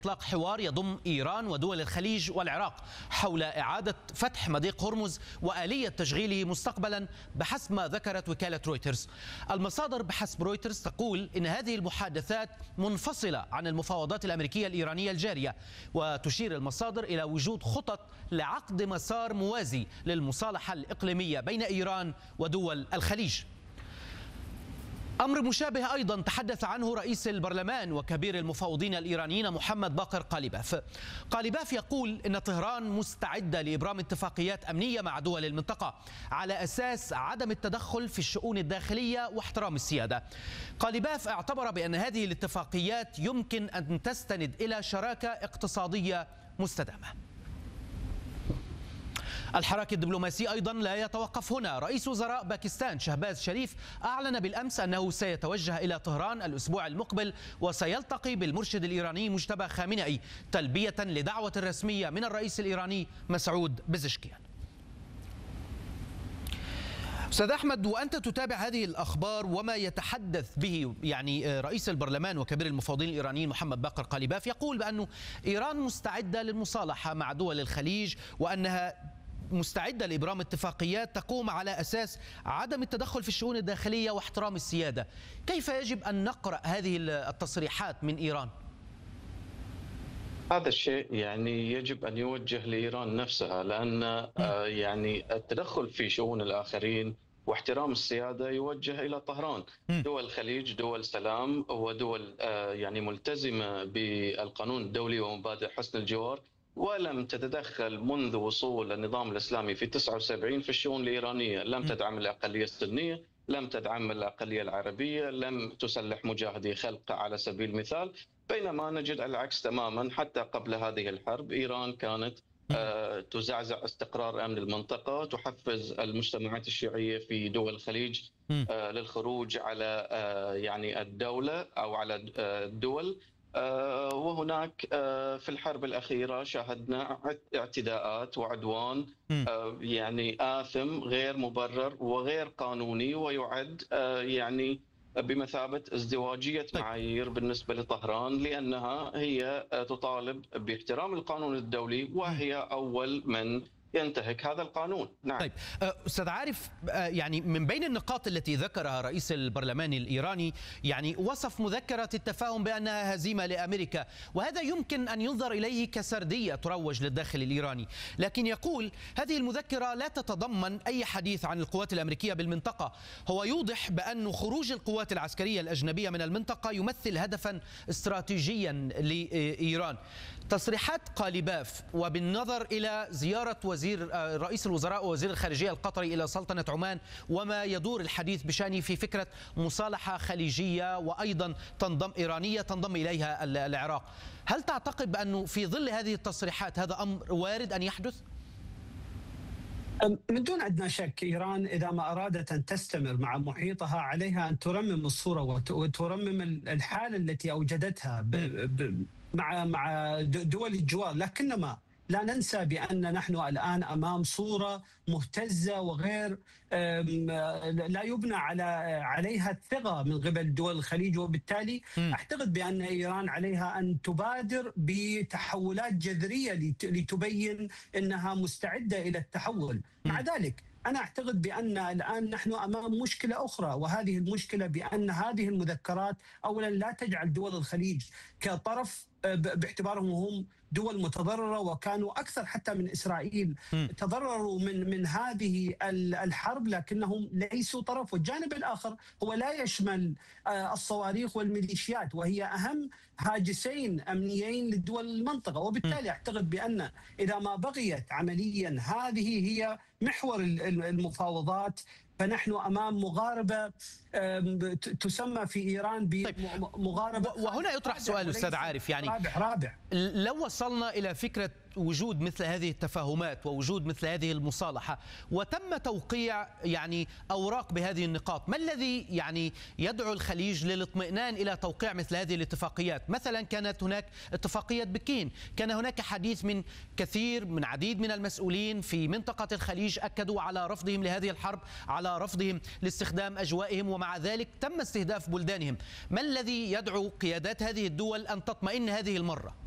إطلاق حوار يضم إيران ودول الخليج والعراق حول إعادة فتح مضيق هرمز وآلية تشغيله مستقبلا بحسب ما ذكرت وكالة رويترز. المصادر بحسب رويترز تقول إن هذه المحادثات منفصلة عن المفاوضات الأمريكية الإيرانية الجارية، وتشير المصادر إلى وجود خطط لعقد مسار موازي للمصالحة الإقليمية بين إيران ودول الخليج. أمر مشابه أيضا تحدث عنه رئيس البرلمان وكبير المفاوضين الإيرانيين محمد باقر قاليباف. قاليباف يقول إن طهران مستعدة لإبرام اتفاقيات أمنية مع دول المنطقة على أساس عدم التدخل في الشؤون الداخلية واحترام السيادة. قاليباف اعتبر بأن هذه الاتفاقيات يمكن أن تستند إلى شراكة اقتصادية مستدامة. الحراك الدبلوماسي أيضا لا يتوقف هنا. رئيس وزراء باكستان شهباز شريف أعلن بالأمس أنه سيتوجه إلى طهران الأسبوع المقبل وسيلتقي بالمرشد الإيراني مجتبى خامنئي تلبية لدعوة رسمية من الرئيس الإيراني مسعود بزشكيان. أستاذ أحمد، وأنت تتابع هذه الأخبار وما يتحدث به رئيس البرلمان وكبير المفاوضين الإيرانيين محمد باقر قاليباف يقول بأن إيران مستعدة للمصالحة مع دول الخليج وأنها مستعدة لإبرام اتفاقيات تقوم على أساس عدم التدخل في الشؤون الداخلية واحترام السيادة. كيف يجب أن نقرأ هذه التصريحات من إيران؟ هذا الشيء يجب أن يوجه لإيران نفسها، لأن التدخل في شؤون الآخرين واحترام السيادة يوجه إلى طهران. دول الخليج دول سلام ودول ملتزمة بالقانون الدولي ومبادئ حسن الجوار، ولم تتدخل منذ وصول النظام الإسلامي في 79 في الشؤون الإيرانية. لم تدعم الأقلية السنية، لم تدعم الأقلية العربية، لم تسلح مجاهدي خلق على سبيل المثال. بينما نجد العكس تماما. حتى قبل هذه الحرب إيران كانت تزعزع استقرار أمن المنطقة، تحفز المجتمعات الشيعية في دول الخليج للخروج على الدولة أو على الدول. وهناك في الحرب الأخيرة شاهدنا اعتداءات وعدوان آثم غير مبرر وغير قانوني، ويعد بمثابة ازدواجية معايير بالنسبة لطهران، لأنها هي تطالب باحترام القانون الدولي وهي أول من ينتهك هذا القانون. نعم. طيب أستاذ عارف، من بين النقاط التي ذكرها رئيس البرلمان الإيراني وصف مذكرة التفاهم بأنها هزيمة لأمريكا، وهذا يمكن أن ينظر إليه كسردية تروج للداخل الإيراني، لكن يقول هذه المذكرة لا تتضمن أي حديث عن القوات الأمريكية بالمنطقة. هو يوضح بأن خروج القوات العسكرية الأجنبية من المنطقة يمثل هدفا استراتيجيا لإيران. تصريحات قاليباف وبالنظر إلى زيارة رئيس الوزراء ووزير الخارجية القطري إلى سلطنة عمان وما يدور الحديث بشأنه في فكرة مصالحة خليجية وأيضا إيرانية تنضم إليها العراق، هل تعتقد بأنه في ظل هذه التصريحات هذا أمر وارد أن يحدث؟ من دون أدنى شك إيران إذا ما أرادت أن تستمر مع محيطها عليها أن ترمم الصورة وترمم الحالة التي أوجدتها مع دول الجوار. لكنما لا ننسى بأن نحن الآن أمام صورة مهتزة وغير لا يبنى عليها الثقة من قبل دول الخليج، وبالتالي أعتقد بأن إيران عليها أن تبادر بتحولات جذرية لتبين أنها مستعدة إلى التحول. مع ذلك أنا أعتقد بأن الآن نحن أمام مشكلة أخرى، وهذه المشكلة بأن هذه المذكرات أولا لا تجعل دول الخليج كطرف باعتبارهم هم دول متضررة، وكانوا أكثر حتى من إسرائيل تضرروا من هذه الحرب، لكنهم ليسوا طرف. والجانب الآخر هو لا يشمل الصواريخ والميليشيات، وهي أهم هاجسين أمنيين لدول المنطقة. وبالتالي أعتقد بأن إذا ما بقيت عمليا هذه هي محور المفاوضات، فنحن أمام مغاربة تسمى في إيران بمغاربة. وهنا يطرح سؤال أستاذ عارف، رابع لو وصلنا إلى فكرة وجود مثل هذه التفاهمات ووجود مثل هذه المصالحة وتم توقيع أوراق بهذه النقاط، ما الذي يدعو الخليج للاطمئنان إلى توقيع مثل هذه الاتفاقيات؟ مثلا كانت هناك اتفاقية بكين، كان هناك حديث من عديد من المسؤولين في منطقة الخليج أكدوا على رفضهم لهذه الحرب، على رفضهم لاستخدام أجوائهم، ومع ذلك تم استهداف بلدانهم. ما الذي يدعو قيادات هذه الدول أن تطمئن هذه المرة؟